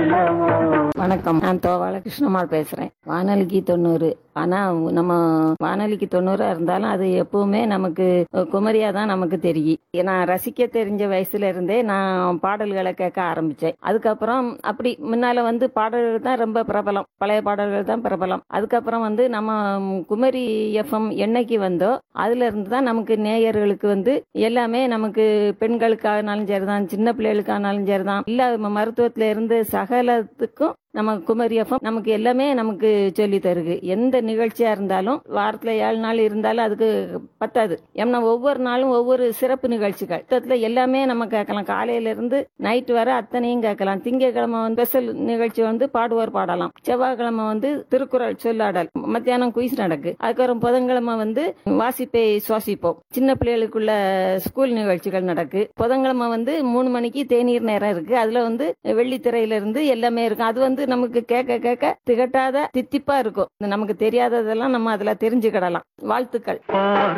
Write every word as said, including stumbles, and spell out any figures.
வணக்கம், நான் தோவாள கிருஷ்ணம்மாள் பேசுறேன். வானொலிக்கு தொண்ணூறு. ஆனா நம்ம வானொலிக்கு தொண்ணூறா இருந்தாலும் அது எப்பவுமே நமக்கு குமரியா தான் நமக்கு தெரியும். நான் ரசிக்க தெரிஞ்ச வயசுல இருந்தே நான் பாடல்களை கேட்க ஆரம்பிச்சேன். அதுக்கப்புறம் அப்படி முன்னால வந்து பாடல்கள் தான் ரொம்ப பிரபலம், பழைய பாடல்கள் தான் பிரபலம். அதுக்கப்புறம் வந்து நம்ம குமரி எஃப்எம் என்னைக்கு வந்தோ அதுல இருந்து தான் நமக்கு நேயர்களுக்கு வந்து எல்லாமே நமக்கு பெண்களுக்கானாலும் சரிதான், சின்ன பிள்ளைகளுக்கானாலும் சரிதான், இல்ல மருத்துவத்துல இருந்து சகலத்துக்கும் நம்ம குமரி எஃப்எம் நமக்கு எல்லாமே நமக்கு சொல்லி தருது. எந்த நிகழ்ச்சியா இருந்தாலும் வாரத்துல ஏழு நாள் இருந்தாலும் அதுக்கு பத்தாது. ஏன்னா ஒவ்வொரு நாளும் ஒவ்வொரு சிறப்பு நிகழ்ச்சிகள் மொத்தத்துல எல்லாமே நம்ம கேட்கலாம். காலையில இருந்து நைட் வர அத்தனையும் கேட்கலாம். திங்கட்கிழமை வந்து ஸ்பெஷல் நிகழ்ச்சி வந்து பாடுவோர் பாடலாம். செவ்வாய்க்கிழமை வந்து திருக்குறள் சொல்லாடல், மத்தியானம் குயிஸ் நடக்கு. அதுக்கப்புறம் புதன்கிழமை வந்து வாசிப்பை சுவாசிப்போம். சின்ன பிள்ளைகளுக்குள்ள ஸ்கூல் நிகழ்ச்சிகள் நடக்கு. புதன்கிழமை வந்து மூணு மணிக்கு தேநீர் நேரம் இருக்கு. அதுல வந்து வெள்ளித்திரையில இருந்து எல்லாமே இருக்கும். அது வந்து நமக்கு கேட்க கேட்க திகட்டாத தித்திப்பா இருக்கும். நமக்கு தெரியாததெல்லாம் நம்ம அதுல தெரிஞ்சுக்கிடலாம். வாழ்த்துக்கள்.